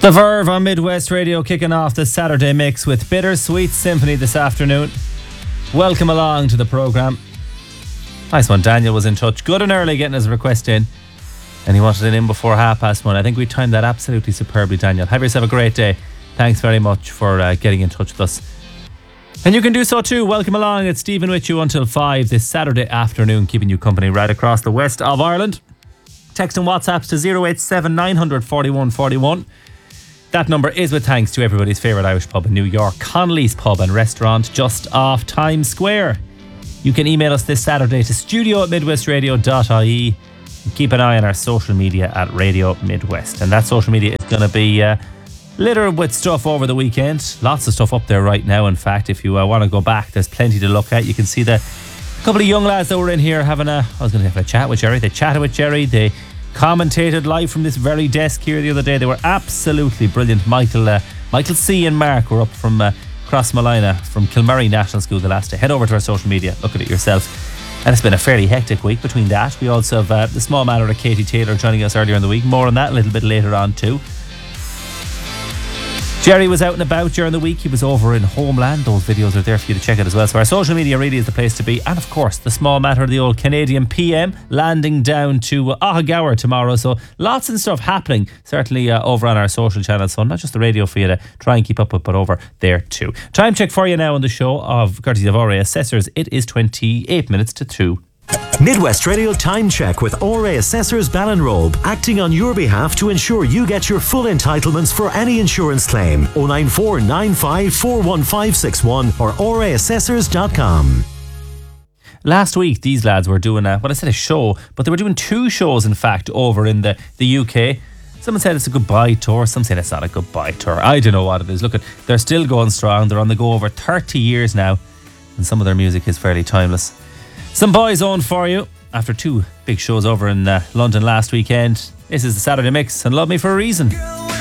The Verve on Midwest Radio kicking off the Saturday mix with Bittersweet Symphony this afternoon. Welcome along to the programme. Nice one, Daniel was in touch good and early getting his request in, and he wanted it in before 1:30. I think we timed that absolutely superbly, Daniel. Have yourself a great day. Thanks very much for getting in touch with us. And you can do so too. Welcome along. It's Stephen with you until 5 this Saturday afternoon, keeping you company right across the west of Ireland. Text and WhatsApps to 087 900 4141. That number is with thanks to everybody's favourite Irish pub in New York, Connolly's Pub and Restaurant, just off Times Square. You can email us this Saturday to studio@midwestradio.ie. Keep an eye on our social media at Radio Midwest. And that social media is going to be littered with stuff over the weekend. Lots of stuff up there right now, in fact. If you want to go back, there's plenty to look at. You can see a couple of young lads that were in here having a chat with Jerry. They chatted with Jerry. They commentated live from this very desk here the other day. They were absolutely brilliant. Michael C and Mark were up from Crossmolina from Kilmurry National School the last day. Head over to our social media, look at it yourself. And it's been a fairly hectic week between that. We also have the small matter of Katie Taylor joining us earlier in the week. More on that a little bit later on too. Jerry was out and about during the week. He was over in Homeland. Those videos are there for you to check out as well. So our social media really is the place to be. And of course, the small matter of the old Canadian PM landing down to Ahagower tomorrow. So lots and stuff happening, certainly over on our social channels. So not just the radio for you to try and keep up with, but over there too. Time check for you now on the show of courtesy of RA Assessors. It is 28 minutes to 2. Midwest Radio Time Check with RA Assessors Ballinrobe, acting on your behalf to ensure you get your full entitlements for any insurance claim. 094 95 41561 or raassessors.com. Last week, these lads were doing a show, but they were doing two shows, in fact, over in the UK. Someone said it's a goodbye tour. Some said it's not a goodbye tour. I don't know what it is. Look, they're still going strong. They're on the go over 30 years now, and some of their music is fairly timeless. Some Boys Own for you after two big shows over in London last weekend. This is the Saturday Mix and Love Me for a Reason.